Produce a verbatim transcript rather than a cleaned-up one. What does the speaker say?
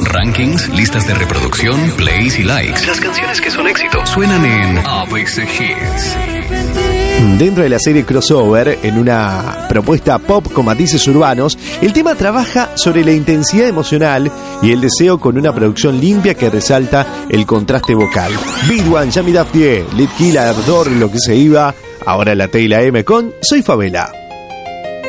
Rankings, listas de reproducción, plays y likes. Las canciones que son éxito suenan en Apex Hits. Dentro de la serie Crossover, en una propuesta pop con matices urbanos, el tema trabaja sobre la intensidad emocional y el deseo con una producción limpia que resalta el contraste vocal. Big One, Yami Dafie, Lit Killer, Ardor, Lo que se iba, ahora la T y la M con Soy Favela.